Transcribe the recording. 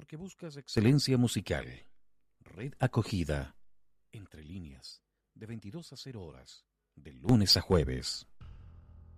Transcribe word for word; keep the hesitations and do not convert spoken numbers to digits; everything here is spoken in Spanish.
Porque buscas excelencia musical. Red Acogida. Entre líneas. De veintidós a cero horas. De lunes a jueves.